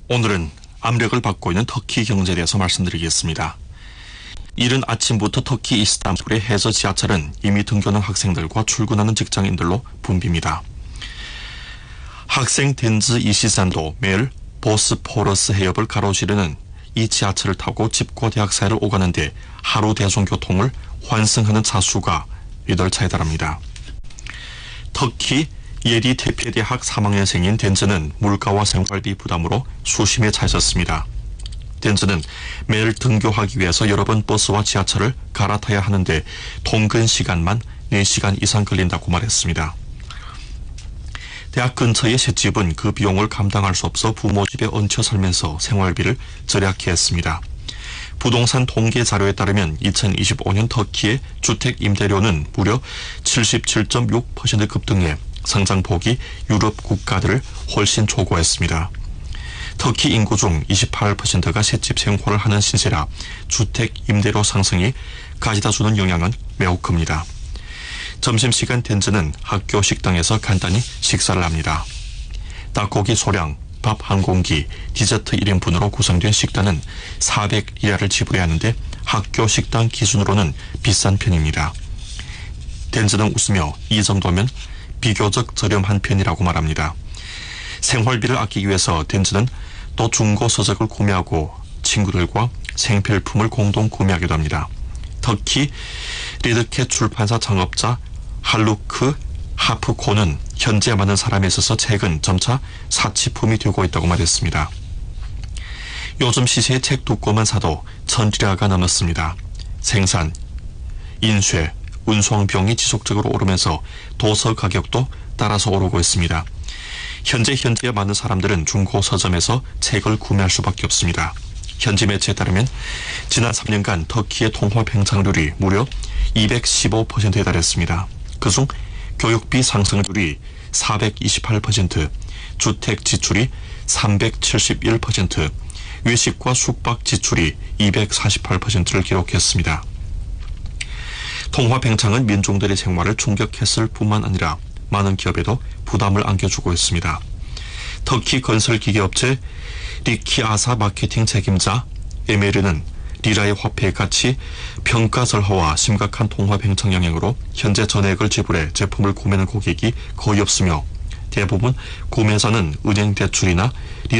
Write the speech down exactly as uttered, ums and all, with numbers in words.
오늘은 압력을 받고 있는 터키 경제에 대해서 말씀드리겠습니다. 이른 아침부터 터키 이스탄불의 해저 지하철은 이미 등교하는 학생들과 출근하는 직장인들로 붐빕니다. 학생 덴즈 이시산도 매일 보스포러스 해협을 가로지르는 이 지하철을 타고 집과 대학 사이를 오가는데 하루 대중교통을 환승하는 차수가 여덟 차에 달합니다. 터키 예디테페대학 삼 학년생인 덴즈는 물가와 생활비 부담으로 수심에 차있었습니다. 덴즈는 매일 등교하기 위해서 여러 번 버스와 지하철을 갈아타야 하는데 통근 시간만 네 시간 이상 걸린다고 말했습니다. 대학 근처의 셋집은 그 비용을 감당할 수 없어 부모 집에 얹혀 살면서 생활비를 절약해 했습니다. 부동산 통계 자료에 따르면 이천이십오 년 터키의 주택 임대료는 무려 칠십칠 점 육 퍼센트 급등해 성장폭이 유럽 국가들을 훨씬 초과했습니다. 터키 인구 중 이십팔 퍼센트가 셋집 생활을 하는 신세라 주택 임대료 상승이 가져다 주는 영향은 매우 큽니다. 점심시간 덴즈는 학교 식당에서 간단히 식사를 합니다. 닭고기 소량, 밥 한 공기, 디저트 일 인분으로 구성된 식단은 사백 리알을 지불해야 하는데 학교 식당 기준으로는 비싼 편입니다. 덴즈는 웃으며 이 정도면 비교적 저렴한 편이라고 말합니다. 생활비를 아끼기 위해서 덴즈는 또 중고 서적을 구매하고 친구들과 생필품을 공동 구매하기도 합니다. 터키 리드케 출판사 창업자 할루크 하프코는 현재 많은 사람에 있어서 책은 점차 사치품이 되고 있다고 말했습니다. 요즘 시세의 책 두 권만 사도 천 리라가 넘었습니다. 생산, 인쇄, 운송 비용이 지속적으로 오르면서 도서 가격도 따라서 오르고 있습니다. 현재 현지의 많은 사람들은 중고 서점에서 책을 구매할 수밖에 없습니다. 현지 매체에 따르면 지난 삼 년간 터키의 통화 팽창률이 무려 이백십오 퍼센트에 달했습니다. 그중 교육비 상승률이 사백이십팔 퍼센트, 주택 지출이 삼백칠십일 퍼센트, 외식과 숙박 지출이 이백사십팔 퍼센트를 기록했습니다. 통화 팽창은 민중들의 생활을 충격했을 뿐만 아니라 많은 기업에도 부담을 안겨주고 있습니다. 터키 건설 기계업체 리키아사 마케팅 책임자 에메르는 리라의 화폐 가치 평가절하와 심각한 통화 팽창 영향으로 현재 전액을 지불해 제품을 구매하는 고객이 거의 없으며 대부분 구매자는 은행 대출이나